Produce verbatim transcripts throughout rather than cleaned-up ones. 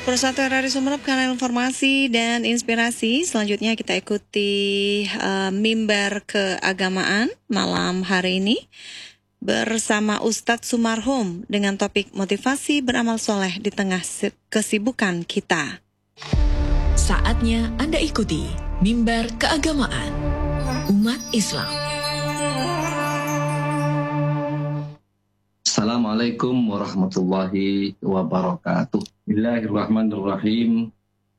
Persatu R R I Sumeneb, kanal informasi dan inspirasi. Selanjutnya kita ikuti uh, mimbar keagamaan malam hari ini bersama Ustadz Sumarhum dengan topik motivasi beramal soleh di tengah kesibukan kita. Saatnya Anda ikuti mimbar keagamaan umat Islam. Assalamualaikum warahmatullahi wabarakatuh. Bismillahirrahmanirrahim.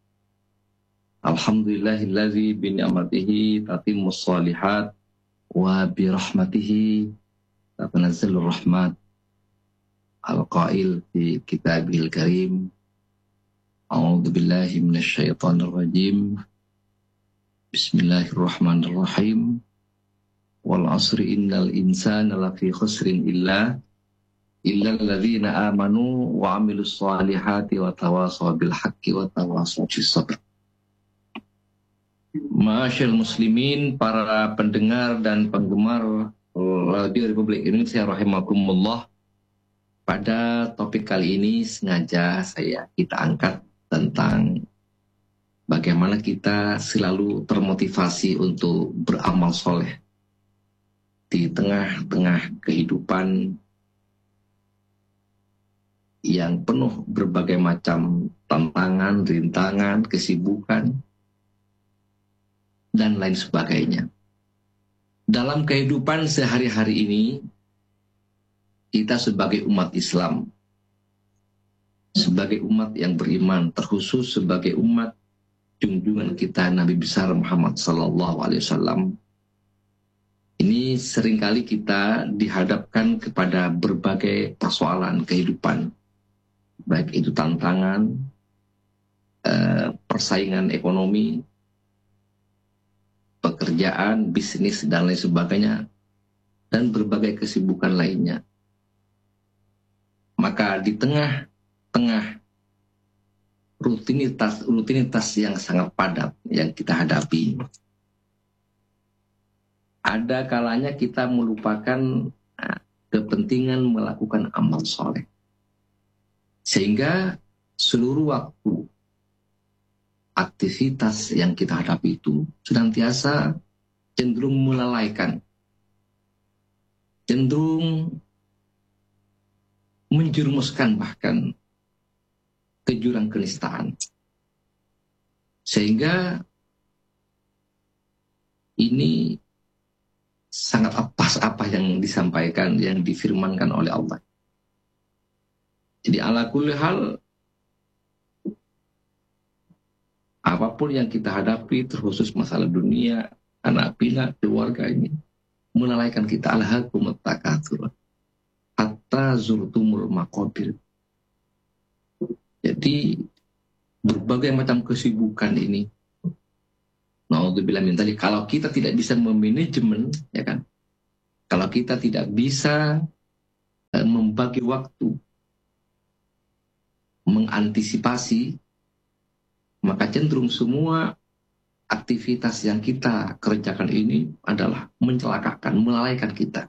Alhamdulillahillazi bi ni'matihi tatimmus shalihat wa bi rahmatihi tatanazzalur rahmat. Al-qail fi kitabil karim. A'udzu billahi minasyaitonir rajim. Bismillahirrahmanirrahim. Wal 'asri innal insana lafi khusrin illa illal ladzina amanu wa 'amilus shalihati wa tawasaw bil haqqi wa tawasaw bis sabr. Ma'asyiral muslimin, para pendengar dan penggemar Radio Republik Indonesia rahimakumullah. Pada topik kali ini sengaja saya kita angkat tentang bagaimana kita selalu termotivasi untuk beramal soleh di tengah-tengah kehidupan yang penuh berbagai macam tantangan, rintangan, kesibukan, dan lain sebagainya. Dalam kehidupan sehari-hari ini, kita sebagai umat Islam, sebagai umat yang beriman, terkhusus sebagai umat junjungan kita Nabi besar Muhammad sallallahu alaihi wasallam, ini seringkali kita dihadapkan kepada berbagai persoalan kehidupan, baik itu tantangan, eh, persaingan ekonomi, pekerjaan, bisnis, dan lain sebagainya, dan berbagai kesibukan lainnya. Maka di tengah-tengah rutinitas rutinitas yang sangat padat yang kita hadapi, ada kalanya kita melupakan nah, kepentingan melakukan amal soleh. Sehingga seluruh waktu aktivitas yang kita hadapi itu senantiasa cenderung melalaikan, cenderung menjerumuskan bahkan ke jurang kenistaan. Sehingga ini sangat pas apa yang disampaikan, yang difirmankan oleh Allah. Jadi ala kulli hal, apapun yang kita hadapi, terkhusus masalah dunia, anak pinak, keluarga ini, melalaikan kita. Alhaakumut takatsur hatta zurtumul maqabir. Jadi berbagai macam kesibukan ini, naudzubillah min dzalik, kalau kita tidak bisa memanajemen, ya kan, kalau kita tidak bisa uh, membagi waktu, mengantisipasi, maka cenderung semua aktivitas yang kita kerjakan ini adalah mencelakakan, melalaikan kita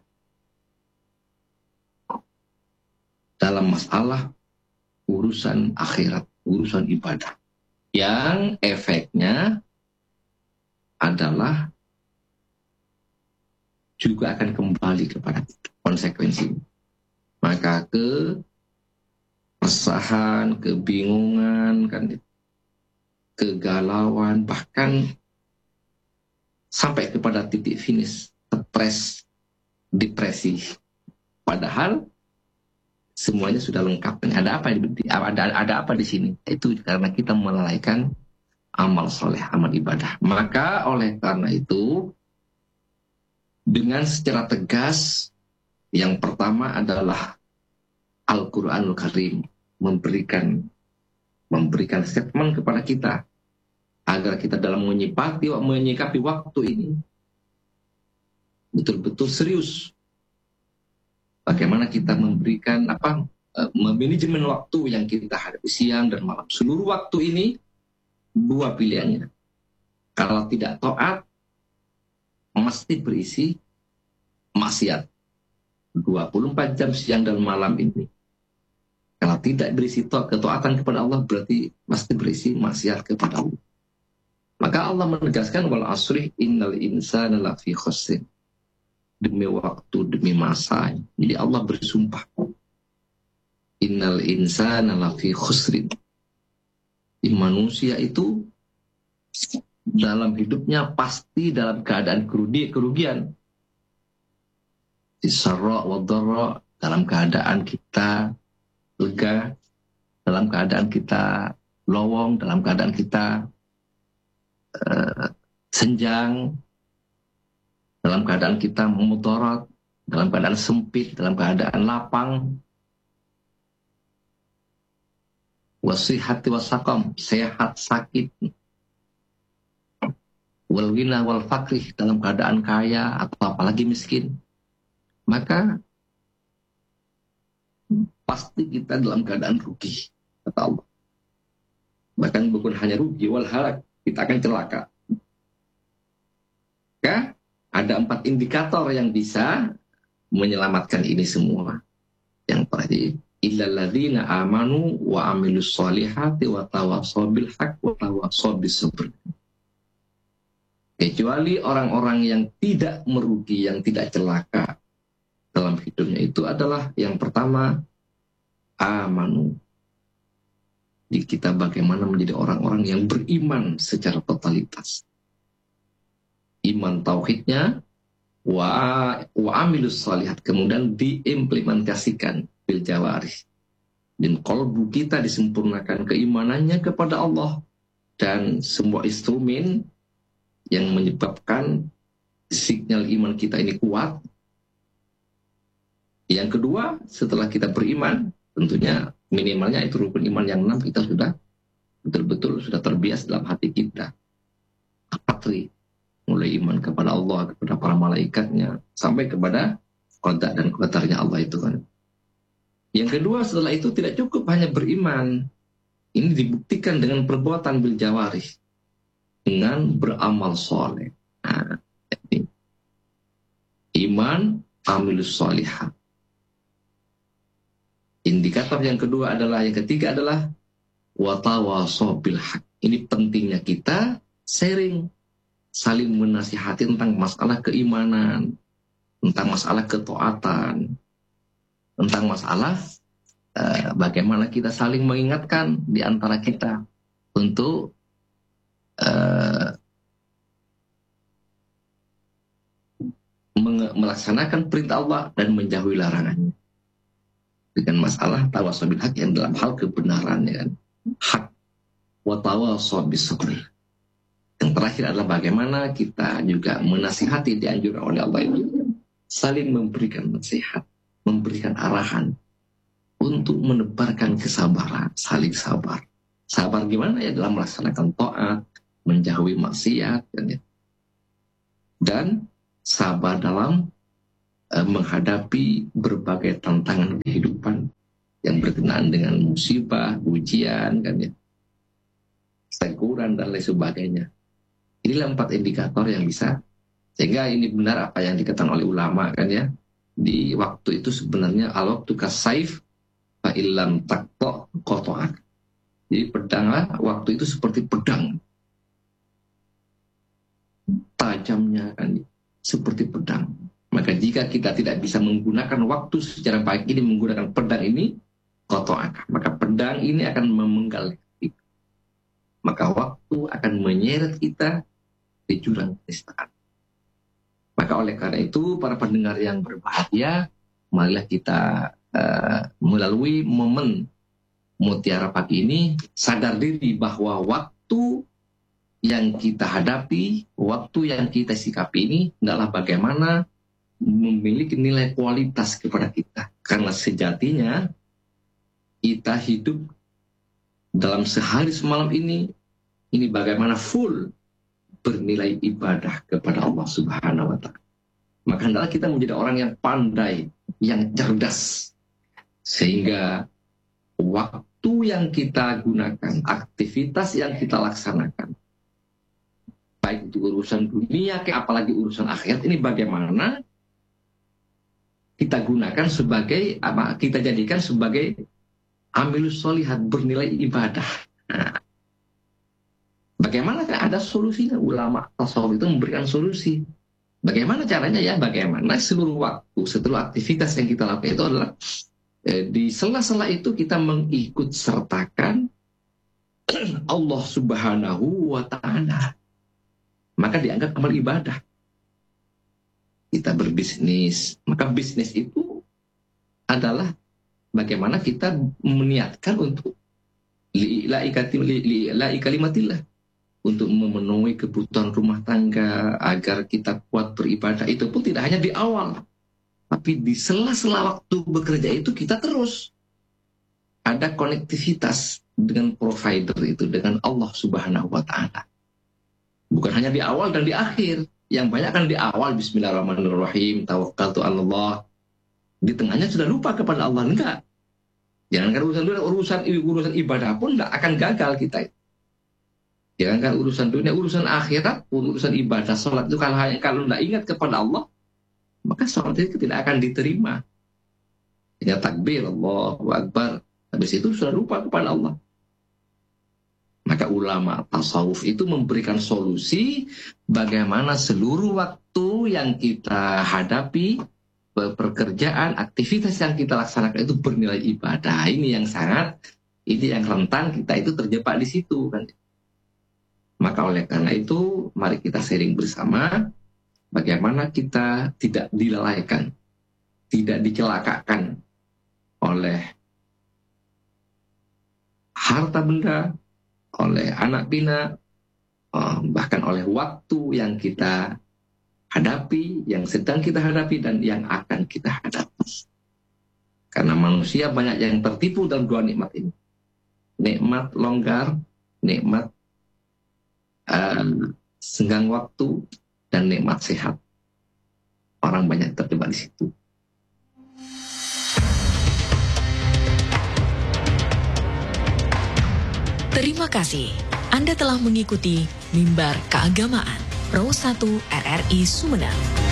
dalam masalah urusan akhirat, urusan ibadah, yang efeknya adalah juga akan kembali kepada konsekuensi. Maka ke keresahan, kebingungan, kan, kegalauan, bahkan sampai kepada titik finish, stres, depresi. Padahal semuanya sudah lengkap. Ada apa di ada ada apa di sini? Itu karena kita melalaikan amal soleh, amal ibadah. Maka oleh karena itu, dengan secara tegas, yang pertama adalah Al-Quranul Karim memberikan memberikan statement kepada kita agar kita dalam menyikapi menyikapi waktu ini betul-betul serius. Bagaimana kita memberikan apa memanajemen waktu yang kita hadapi siang dan malam. Seluruh waktu ini dua pilihannya. Kalau tidak taat, mesti berisi maksiat. dua puluh empat jam siang dan malam ini Kalau tidak berisi to- ketaatan kepada Allah, berarti pasti berisi maksiat kepada Allah. Maka Allah menegaskan, wal asri innal insana lafi khusr. Demi waktu, demi masa. Jadi Allah bersumpah, innal insana lafi khusrin. Manusia itu dalam hidupnya pasti dalam keadaan kerugian. Isra wa dharra, dalam keadaan kita lega, dalam keadaan kita lowong, dalam keadaan kita uh, senjang, dalam keadaan kita memudarat, dalam keadaan sempit, dalam keadaan lapang. Wasihati wasaqam, sehat sakit. Wal ghina wal faqri, dalam keadaan kaya atau apalagi miskin. Maka pasti kita dalam keadaan rugi, kata Allah. Bahkan bukan hanya rugi, wal halak, kita akan celaka. Ya, ada empat indikator yang bisa menyelamatkan ini semua. Yang tadi, illal ladzina amanu wa amilus solihati wa tawassaw bil haqq wa tawassaw bis sabr. Kecuali orang-orang yang tidak merugi, yang tidak celaka dalam hidupnya, itu adalah yang pertama, amanu. Jadi kita bagaimana menjadi orang-orang yang beriman secara totalitas. Iman tauhidnya, wa, wa amilus salihat, kemudian diimplementasikan bil jawarih. Dan qalbu kita disempurnakan keimanannya kepada Allah, dan semua instrumen yang menyebabkan sinyal iman kita ini kuat. Yang kedua, setelah kita beriman, tentunya minimalnya itu rukun iman yang enam, kita sudah betul-betul sudah terbiasa dalam hati kita. Patri, mulai iman kepada Allah, kepada para malaikatnya, sampai kepada qada dan qadarnya Allah itu kan. Yang kedua, setelah itu tidak cukup hanya beriman. Ini dibuktikan dengan perbuatan bil jawarih, dengan beramal soleh. Nah, jadi, iman amilus solihah. Indikator yang kedua adalah, yang ketiga adalah watawasaw bil haq. Ini pentingnya kita sharing, saling menasihati tentang masalah keimanan, tentang masalah ketaatan, tentang masalah uh, bagaimana kita saling mengingatkan di antara kita untuk uh, melaksanakan perintah Allah dan menjauhi larangannya. Dengan masalah tawassaw bil haq yang dalam hal kebenaran, ya kan? Hak wa tawassaw bis sabr. Yang terakhir adalah bagaimana kita juga menasihati, dianjurkan oleh Allah itu saling memberikan nasihat, memberikan arahan untuk menebarkan kesabaran, saling sabar. Sabar gimana ya? Dalam melaksanakan taat, menjauhi maksiat, kan ya? Dan sabar dalam menghadapi berbagai tantangan kehidupan yang berkenaan dengan musibah, ujian, kan ya, teguran dan lain sebagainya. Inilah empat indikator yang bisa, sehingga ini benar apa yang dikatakan oleh ulama, kan ya, di waktu itu sebenarnya al-waqtu kasaif fa illam taqta qata'ak. Jadi pedanglah, waktu itu seperti pedang, tajamnya kan seperti pedang. Maka jika kita tidak bisa menggunakan waktu secara baik ini, menggunakan pedang ini, qata'ak, maka pedang ini akan memenggal kita. Maka waktu akan menyeret kita di jurang kenistaan. Maka oleh karena itu, para pendengar yang berbahagia, marilah kita uh, melalui momen Mutiara Pagi ini sadar diri bahwa waktu yang kita hadapi, waktu yang kita sikapi ini adalah bagaimana memiliki nilai kualitas kepada kita. Karena sejatinya kita hidup dalam sehari semalam ini, ini bagaimana full bernilai ibadah kepada Allah Subhanahu wa Ta'ala. Maka hendaklah kita menjadi orang yang pandai, yang cerdas, sehingga waktu yang kita gunakan, aktivitas yang kita laksanakan, baik itu urusan dunia, apalagi urusan akhirat, ini bagaimana kita gunakan sebagai apa, kita jadikan sebagai amilus solihat, bernilai ibadah. Nah, bagaimana ada solusinya? Ulama tasawuf itu memberikan solusi. Bagaimana caranya ya? Bagaimana seluruh waktu, seluruh aktivitas yang kita lakukan itu adalah eh, di sela-sela itu kita mengikut sertakan Allah Subhanahu wa Ta'ala. Maka dianggap amal ibadah. Kita berbisnis, maka bisnis itu adalah bagaimana kita meniatkan untuk li'i kalimatillah, untuk memenuhi kebutuhan rumah tangga agar kita kuat beribadah. Itu pun tidak hanya di awal, tapi di sela-sela waktu bekerja itu kita terus ada konektivitas dengan provider itu, dengan Allah Subhanahu wa Ta'ala. Bukan hanya di awal dan di akhir. Yang banyak kan di awal bismillahirrahmanirrahim, tawakkaltu 'alallah. Di tengahnya sudah lupa kepada Allah. Enggak. Jangankan urusan dunia, urusan urusan ibadah pun enggak akan gagal kita. Jangankan urusan dunia, urusan akhirat, urusan ibadah, sholat itu kalau kalau enggak ingat kepada Allah, maka sholat itu tidak akan diterima. Hanya takbir, Allahu Akbar. Habis itu sudah lupa kepada Allah. Maka ulama tasawuf itu memberikan solusi bagaimana seluruh waktu yang kita hadapi, pekerjaan, aktivitas yang kita laksanakan itu bernilai ibadah. Ini yang sangat, ini yang rentan kita itu terjebak di situ kan. Maka oleh karena itu, mari kita sharing bersama bagaimana kita tidak dilalaikan, tidak dicelakakan oleh harta benda, oleh anak pinak, bahkan oleh waktu yang kita hadapi, yang sedang kita hadapi, dan yang akan kita hadapi. Karena manusia banyak yang tertipu dalam dua nikmat ini. Nikmat longgar, nikmat uh, senggang waktu, dan nikmat sehat. Orang banyak terjebak di situ. Terima kasih Anda telah mengikuti Mimbar Keagamaan Pro satu R R I Sumedang.